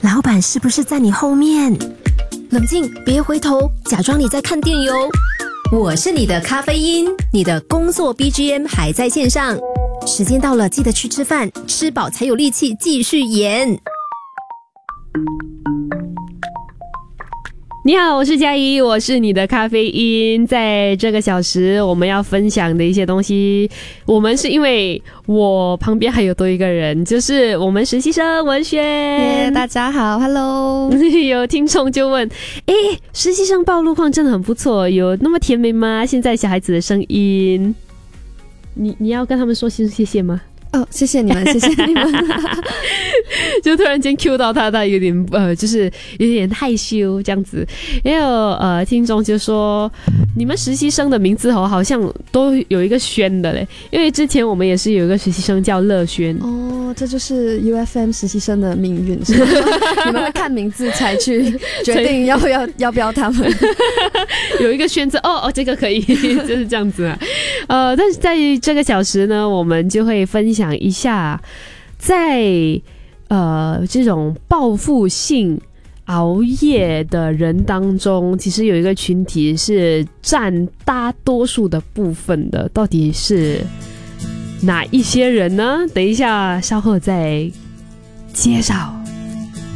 老板是不是在你后面？冷静，别回头，假装你在看电邮。我是你的咖啡因，你的工作 BGM 还在线上。时间到了，记得去吃饭，吃饱才有力气继续演。 你好，我是佳怡，我是你的咖啡因。在这个小时我们要分享的一些东西，我们是因为我旁边还有多一个人，就是我们实习生文轩。 大家好 ，Hello。 有听众就问，实习生报路况真的很不错，有那么甜美吗？现在小孩子的声音，你要跟他们说谢谢吗？ 哦，谢谢你们，谢谢你们。 就突然间 Q 到他有点就是有点害羞这样子。也有听众就说，你们实习生的名字好像都有一个轩的嘞，因为之前我们也是有一个实习生叫乐轩。 哦，这就是 UFM 实习生的命运，是吗？你们会看名字才去决定要不要他们。 有一个轩字，这个可以，就是这样子啊。但是在这个小时呢，我们就会分享一下，在这种报复性熬夜的人当中，其实有一个群体是占大多数的部分的，到底是哪一些人呢？等一下稍后再介绍。